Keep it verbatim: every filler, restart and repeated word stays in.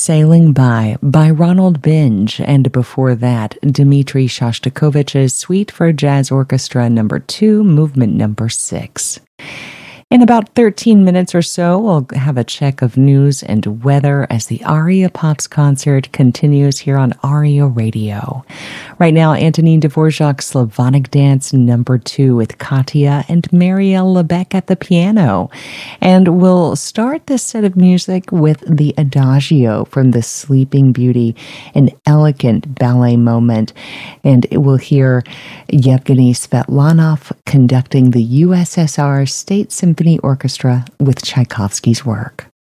Sailing By by Ronald Binge, and before that, Dmitri Shostakovich's Suite for Jazz Orchestra number two, movement number six. In about thirteen minutes or so, we'll have a check of news and weather as the Aria Pops concert continues here on Aria Radio. Right now, Antonin Dvorak's Slavonic Dance number two with Katya and Marielle Lebec at the piano. And we'll start this set of music with the Adagio from The Sleeping Beauty, an elegant ballet moment. And we'll hear Yevgeny Svetlanov conducting the U S S R State Symphony Orchestra with Tchaikovsky's work.